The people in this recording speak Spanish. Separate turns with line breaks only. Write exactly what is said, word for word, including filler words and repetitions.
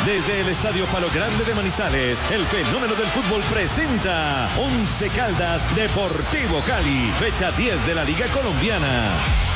Desde el Estadio Palo Grande de Manizales, el fenómeno del fútbol presenta Once Caldas Deportivo Cali, fecha diez de la Liga Colombiana.